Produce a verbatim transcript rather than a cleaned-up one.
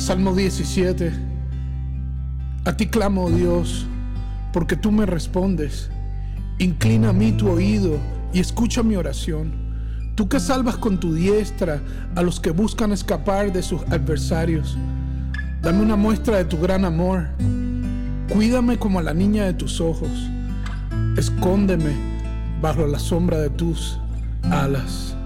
Salmo diecisiete. A ti clamo, oh Dios, porque tú me respondes. Inclina a mí tu oído y escucha mi oración. Tú que salvas con tu diestra a los que buscan escapar de sus adversarios. Dame una muestra de tu gran amor. Cuídame como a la niña de tus ojos. Escóndeme bajo la sombra de tus alas.